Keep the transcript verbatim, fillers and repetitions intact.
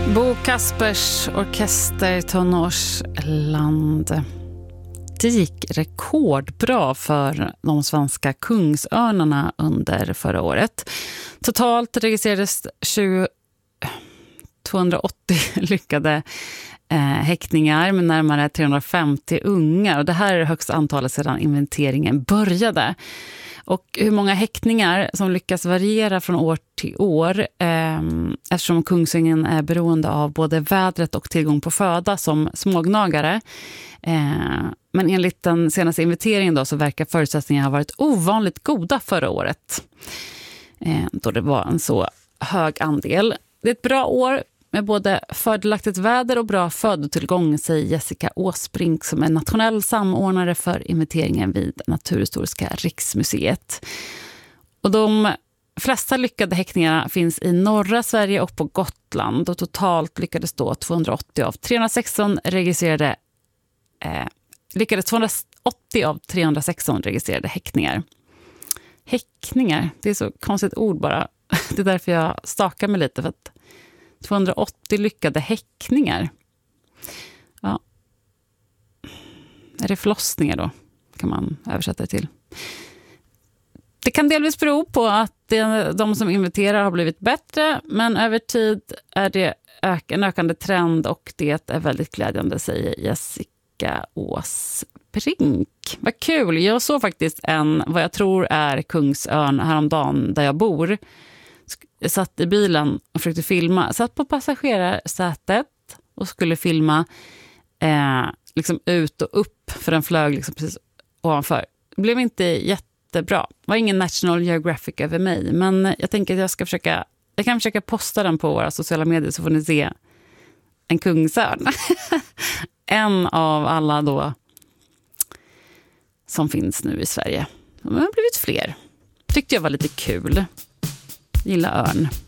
Bo Kaspers orkester Tonårsland. Det gick rekordbra för de svenska kungsörnarna under förra året. Totalt registrerades tvåhundraåttio lyckade eh, häktningar med närmare trehundrafemtio ungar. Och det här är det högsta antalet sedan inventeringen började. Och hur många häktningar som lyckas variera från år till år eh, eftersom Kungsängen är beroende av både vädret och tillgång på föda som smågnagare. Eh, men enligt den senaste inventeringen då, så verkar förutsättningarna ha varit ovanligt goda förra året. Eh, då det var en så hög andel. Det är ett bra år med både fördelaktigt väder och bra födotillgång, säger Jessica Åsbrink som är nationell samordnare för inventeringen vid Naturhistoriska riksmuseet. Och de flesta lyckade häktningarna finns i norra Sverige och på Gotland. Och totalt lyckades då tvåhundraåttio av trehundrasexton registrerade eh, lyckades tvåhundraåttio av trehundrasexton registrerade häktningar. Häckningar, det är så konstigt ord bara. Det är därför jag stakar mig lite, för att tvåhundraåttio lyckade häckningar. Ja. Är det förlossningar då? Kan man översätta det till. Det kan delvis bero på att det, de som inventerar har blivit bättre, men över tid är det ök, en ökande trend och det är väldigt glädjande, säger Jessica Åsbrink. Vad kul! Jag såg faktiskt en, vad jag tror är Kungsörn häromdagen där jag bor. Jag satt i bilen och försökte filma. Satt på passagerarsätet och skulle filma eh, liksom ut och upp, för den flög liksom precis ovanför. Det blev inte jättebra. Det var ingen National Geographic över mig. Men jag tänker att jag ska försöka, jag kan försöka posta den på våra sociala medier så får ni se en kungsörn. En av alla då som finns nu i Sverige. De har blivit fler. Tyckte jag var lite kul. Gilla örn.